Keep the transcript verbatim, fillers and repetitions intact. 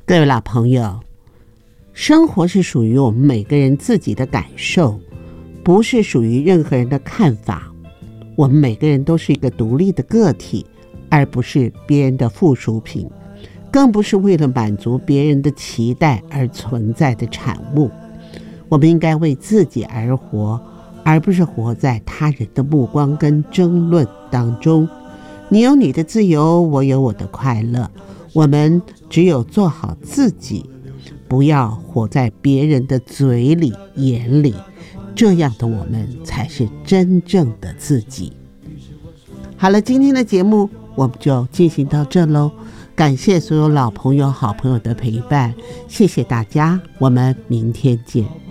各位老朋友，生活是属于我们每个人自己的感受，不是属于任何人的看法。我们每个人都是一个独立的个体，而不是别人的附属品，更不是为了满足别人的期待而存在的产物。我们应该为自己而活，而不是活在他人的目光跟争论当中。你有你的自由，我有我的快乐。我们只有做好自己，不要活在别人的嘴里眼里，这样的我们才是真正的自己。好了，今天的节目我们就进行到这喽，感谢所有老朋友好朋友的陪伴，谢谢大家，我们明天见。